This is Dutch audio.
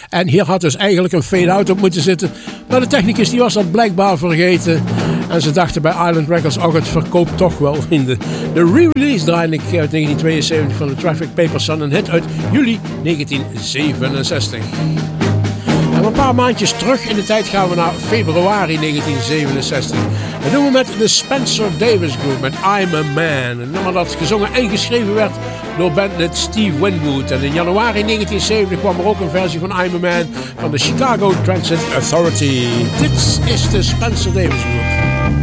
En hier had dus eigenlijk een fade-out op moeten zitten. Maar de technicus die was dat blijkbaar vergeten. En ze dachten bij Island Records, ook het verkoopt toch wel, vrienden. De re-release draaide ik uit 1972 van de Traffic Paper Son, een hit uit juli 1967. En een paar maandjes terug in de tijd gaan we naar februari 1967. Dat doen we met de Spencer Davis Group met I'm a Man. Een nummer dat gezongen en geschreven werd door bandlid Steve Winwood. En in januari 1970 kwam er ook een versie van I'm a Man van de Chicago Transit Authority. Dit is de Spencer Davis Group.